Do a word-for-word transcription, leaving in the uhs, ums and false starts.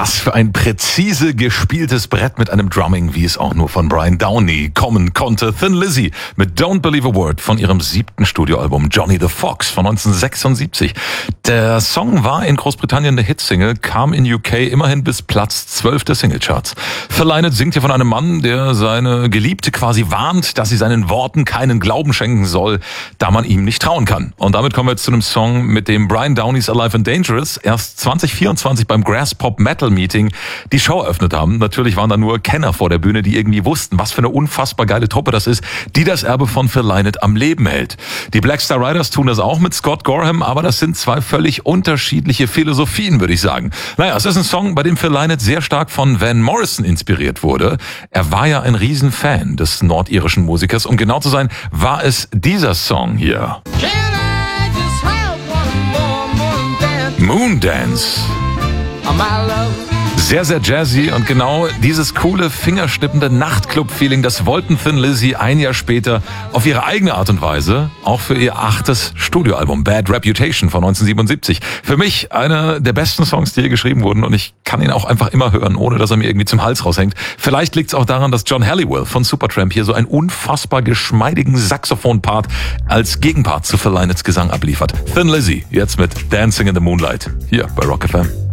Was für ein präzise gespieltes Brett mit einem Drumming, wie es auch nur von Brian Downey kommen konnte. Thin Lizzy mit Don't Believe a Word von ihrem siebten Studioalbum Johnny the Fox von neunzehnhundertsechsundsiebzig. Der Song war in Großbritannien eine Hitsingle, kam in U K immerhin bis Platz zwölf der Singlecharts. Phil Lynott singt hier von einem Mann, der seine Geliebte quasi warnt, dass sie seinen Worten keinen Glauben schenken soll, da man ihm nicht trauen kann. Und damit kommen wir jetzt zu einem Song, mit dem Brian Downeys Alive and Dangerous erst zwanzig vierundzwanzig beim Graspop Metal Meeting die Show eröffnet haben. Natürlich waren da nur Kenner vor der Bühne, die irgendwie wussten, was für eine unfassbar geile Truppe das ist, die das Erbe von Phil Lynott am Leben hält. Die Black Star Riders tun das auch mit Scott Gorham, aber das sind zwei völlig unterschiedliche Philosophien, würde ich sagen. Naja, es ist ein Song, bei dem Phil Lynott sehr stark von Van Morrison inspiriert wurde. Er war ja ein Riesenfan des nordirischen Musikers. Um genau zu sein, war es dieser Song hier. Moondance. Sehr, sehr jazzy und genau dieses coole, fingerschnippende Nachtclub-Feeling, das wollten Thin Lizzy ein Jahr später auf ihre eigene Art und Weise, auch für ihr achtes Studioalbum Bad Reputation von neunzehnhundertsiebenundsiebzig. Für mich einer der besten Songs, die hier geschrieben wurden, und ich kann ihn auch einfach immer hören, ohne dass er mir irgendwie zum Hals raushängt. Vielleicht liegt es auch daran, dass John Halliwell von Supertramp hier so einen unfassbar geschmeidigen Saxophon-Part als Gegenpart zu Phil Lynotts Gesang abliefert. Thin Lizzy, jetzt mit Dancing in the Moonlight, hier bei Rock F M.